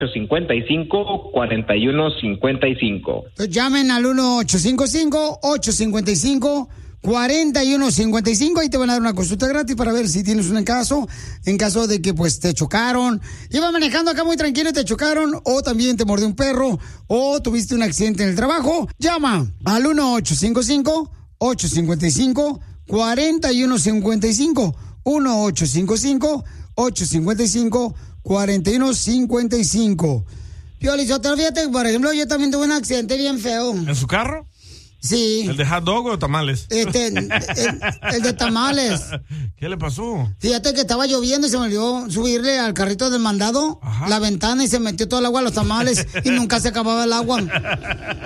855-4155. Llamen al 1-855-855-4155. Ahí te van a dar una consulta gratis para ver si tienes un caso. En caso de que pues te chocaron, ibas manejando acá muy tranquilo y te chocaron, o también te mordió un perro, o tuviste un accidente en el trabajo. Llama al 1-855-855-4155. 1-855-855-4155. Pioli, fíjate, por ejemplo, yo también tuve un accidente bien feo. ¿En su carro? Sí. ¿El de hot dog o tamales? El de tamales. ¿Qué le pasó? Fíjate que estaba lloviendo y se me olvidó subirle al carrito del mandado. Ajá. La ventana, y se metió todo el agua a los tamales y nunca se acababa el agua.